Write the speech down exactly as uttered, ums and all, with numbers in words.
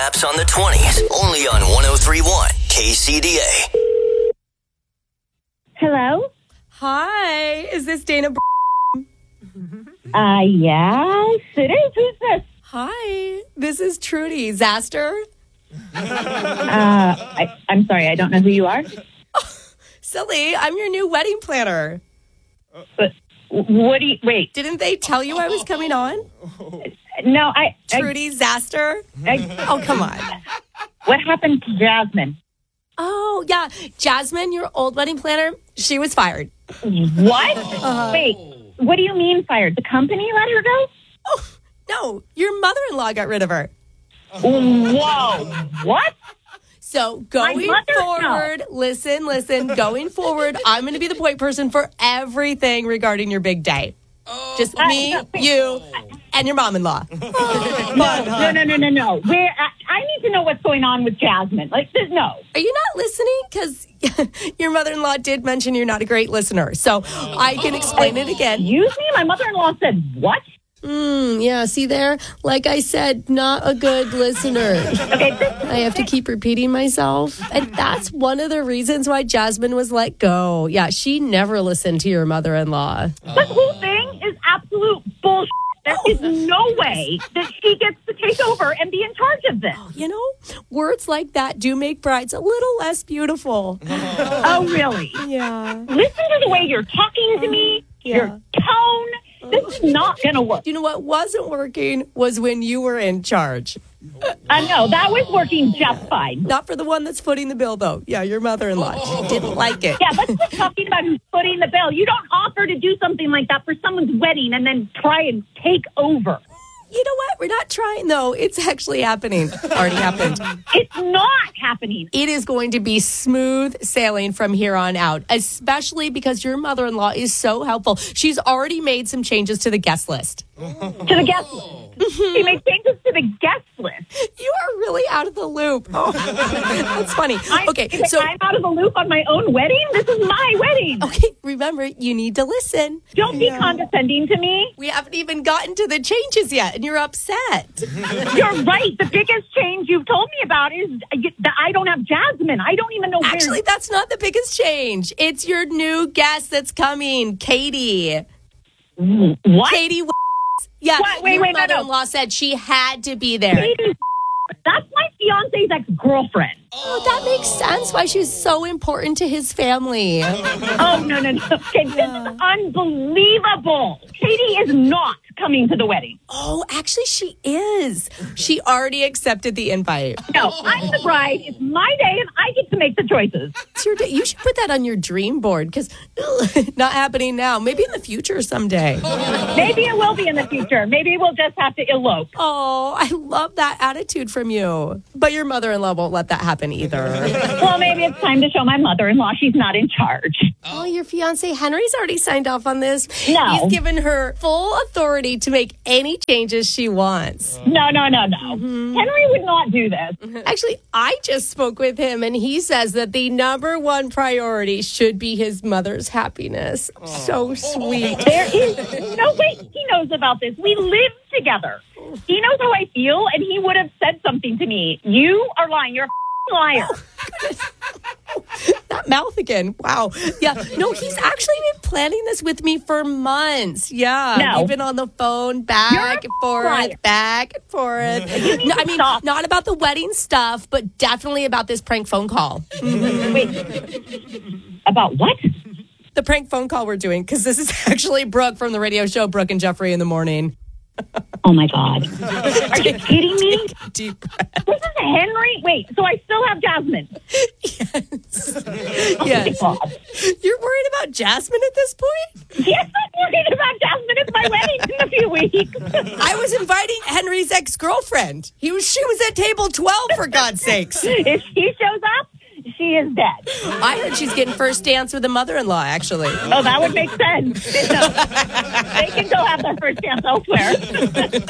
Recaps on the twenties, only on one oh three point one K C D A. Hello? Hi, is this Dana? Uh, yes, it is. Who's this? Hi, this is Trudy Zaster. Uh, I, I'm sorry, I don't know who you are. Silly, I'm your new wedding planner. But what do you, wait, Didn't they tell you I was coming on? no, I, I, Trudy Zaster? I Oh, come on. what happened to Jasmine? Oh, yeah. Jasmine, your old wedding planner, she was fired. What? Wait, what do you mean fired? The company let her go? Oh, no, your mother-in-law got rid of her. Whoa, what? So going mother- forward, listen, listen, going forward, I'm going to be the point person for everything regarding your big day. Just me, you, and your mom-in-law. No, no, no, no, no, no. Where, I, I need to know what's going on with Jasmine. Like, there's no. Are you not listening? Because your mother-in-law did mention you're not a great listener. So I can explain it again. Excuse me? My mother-in-law said what? Mm, yeah, see there? Like I said, not a good listener. Okay, this, I have to keep repeating myself. And that's one of the reasons why Jasmine was let go. Yeah, she never listened to your mother-in-law. this whole thing is absolute bullshit. There is no way that she gets to take over and be in charge of this. You know, words like that do make brides a little less beautiful. Oh, really? Yeah. Listen to the way you're talking to me, your tone. This is not going to work. You know what wasn't working was when you were in charge. I know, that was working just fine. Not for the one that's footing the bill, though. Yeah, your mother-in-law. She didn't like it. Yeah, let's quit talking about who's footing the bill. You don't offer to do something like that for someone's wedding and then try and take over. You know what? We're not trying, though. It's actually happening. Already happened. It's not happening. It is going to be smooth sailing from here on out, especially because your mother-in-law is so helpful. She's already made some changes to the guest list. To the guest list. She made changes to the guest list. You are really out of the loop. Oh, that's funny. I'm, Okay, so I'm out of the loop on my own wedding? This is my wedding. okay, remember, you need to listen. Don't be condescending to me. We haven't even gotten to the changes yet, and you're upset. You're right. The biggest change you've told me about is that I don't have Jasmine. I don't even know where. Actually, that's not the biggest change. It's your new guest that's coming, Katie. What? Katie. Yeah, What? Wait, your wait, no, no. mother-in-law said she had to be there. Katie, that's my fiance's ex-girlfriend. Oh, that makes sense why she's so important to his family. Oh, no, no, no. Okay, this is unbelievable. Katie is not coming to the wedding. Oh, actually, she is. She already accepted the invite. No, I'm the bride. It's my day, and I get to make the choices. It's your day. You should put that on your dream board because not happening now. Maybe in the future someday. Maybe it will be in the future. Maybe we'll just have to elope. Oh, I love that attitude from you. But your mother-in-law won't let that happen either. Well, maybe it's time to show my mother-in-law she's not in charge. Oh, your fiance Henry's already signed off on this. No. He's given her full authority to make any changes she wants. No, no, no, no. Henry would not do this. Actually, I just spoke with him and he says that the number one priority should be his mother's happiness. So sweet. There is no way he knows about this. We live together. He knows how I feel, and he would have said something to me. You are lying. You're a liar. That mouth again. Wow. Yeah. No, he's actually been planning this with me for months. Yeah. No. We've been on the phone back You're and forth, liar. back and forth. You need No, to I mean, stop. not about the wedding stuff, but definitely about this prank phone call. Wait. About what? The prank phone call we're doing, because this is actually Brooke from the radio show Brooke and Jeffrey in the Morning. Oh, my God. Are you kidding me? Deep breath. This is Henry? Wait, so I still have Jasmine. Yes. Oh, Yes. my God. You're worried about Jasmine at this point? Yes, I'm worried about Jasmine. It's my wedding in a few weeks. I was inviting Henry's ex-girlfriend. He was. She was at table twelve, for God's sakes. If she shows up, she is dead. I heard she's getting first dance with a mother-in-law, actually. Oh, that would make sense. They can go have their first dance elsewhere.